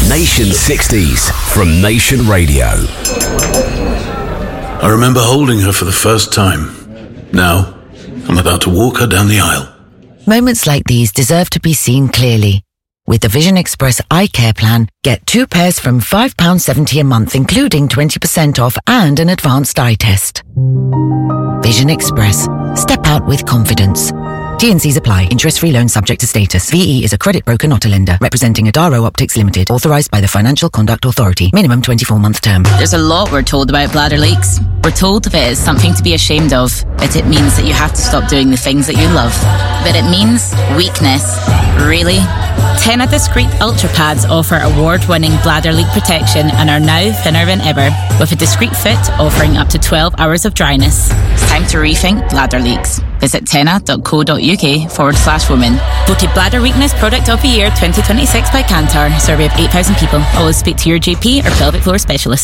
Nation 60s from Nation Radio. I remember holding her for the first time. Now, I'm about to walk her down the aisle. Moments like these deserve to be seen clearly. With the Vision Express Eye Care Plan, get 2 pairs from £5.70 a month, including 20% off and an advanced eye test. Vision Express. Step out with confidence. T&Cs apply. Interest-free loan subject to status. VE is a credit broker, not a lender. Representing Adaro Optics Limited. Authorised by the Financial Conduct Authority. Minimum 24-month term. There's a lot we're told about bladder leaks. We're told if it is something to be ashamed of, that it means that you have to stop doing the things that you love. But it means weakness. Really? TENA Discreet Ultra Pads offer award-winning bladder leak protection and are now thinner than ever, with a discreet fit offering up to 12 hours of dryness. It's time to rethink bladder leaks. Visit tena.co.uk/women. Voted Bladder Weakness Product of the Year 2026 by Kantar. Survey of 8,000 people. Always speak to your GP or pelvic floor specialist.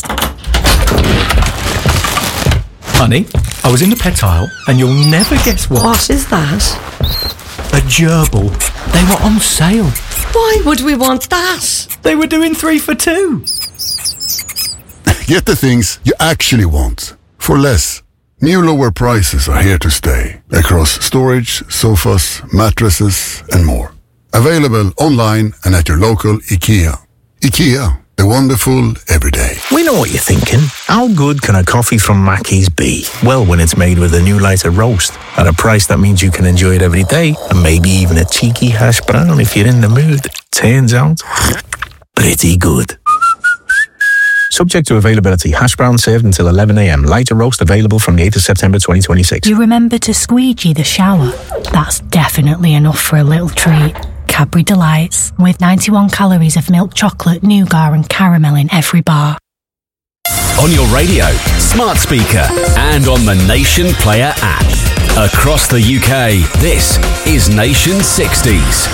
Honey, I was in the pet aisle and you'll never guess what. What is that? A gerbil. They were on sale. Why would we want that? They were doing 3 for 2. Get the things you actually want for less. New lower prices are here to stay across storage, sofas, mattresses and more. Available online and at your local IKEA. IKEA, the wonderful everyday. We know what you're thinking. How good can a coffee from Mackey's be? Well, when it's made with a new lighter roast at a price that means you can enjoy it every day and maybe even a cheeky hash brown if you're in the mood. Turns out, pretty good. Subject to availability. Hash brown served until 11 a.m. Lighter roast available from the 8th of September 2026. You remember to squeegee the shower? That's definitely enough for a little treat. Cadbury Delights, with 91 calories of milk chocolate, nougat and caramel in every bar. On your radio, smart speaker, and on the Nation Player app. Across the UK, this is Nation 60s.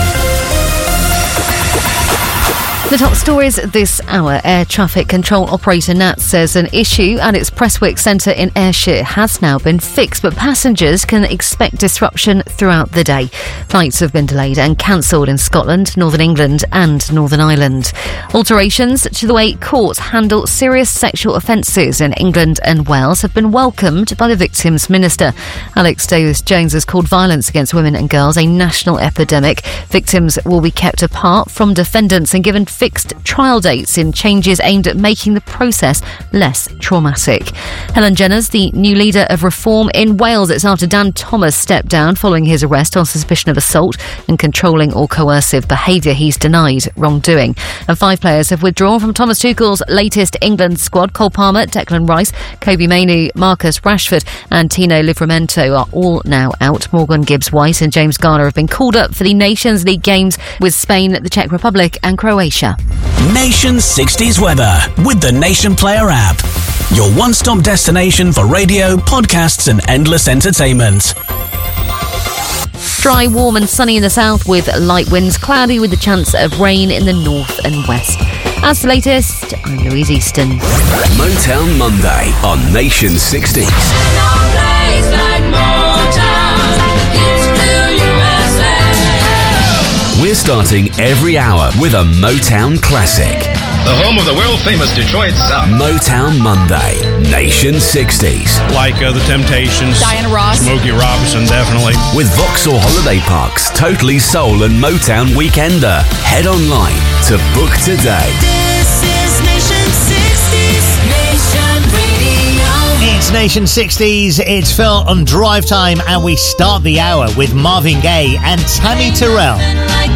The top stories this hour. Air traffic control operator NATS says an issue at its Prestwick Centre in Ayrshire has now been fixed, but passengers can expect disruption throughout the day. Flights have been delayed and cancelled in Scotland, Northern England and Northern Ireland. Alterations to the way courts handle serious sexual offences in England and Wales have been welcomed by the Victims Minister. Alex Davis-Jones has called violence against women and girls a national epidemic. Victims will be kept apart from defendants and given fixed trial dates in changes aimed at making the process less traumatic. Helen Jenner's the new leader of Reform in Wales. It's after Dan Thomas stepped down following his arrest on suspicion of assault and controlling or coercive behaviour. He's denied wrongdoing. And 5 players have withdrawn from Thomas Tuchel's latest England squad. Cole Palmer, Declan Rice, Kobe Mainoo, Marcus Rashford and Tino Livramento are all now out. Morgan Gibbs-White and James Garner have been called up for the Nations League games with Spain, the Czech Republic and Croatia. Nation 60s weather with the Nation Player app. Your one-stop destination for radio, podcasts and endless entertainment. Dry, warm and sunny in the south with light winds, cloudy with the chance of rain in the north and west. As the latest, I'm Louise Easton. Motown Monday on Nation 60s. We're starting every hour with a Motown classic. The home of the world-famous Detroit South. Motown Monday, Nation 60s. Like The Temptations, Diana Ross, Smokey Robinson, definitely. With Vauxhall Holiday Park's Totally Soul and Motown Weekender. Head online to book today. This is Nation 60s, Nation Radio. It's Nation 60s, it's Phil on Drive Time, and we start the hour with Marvin Gaye and Tammy Terrell.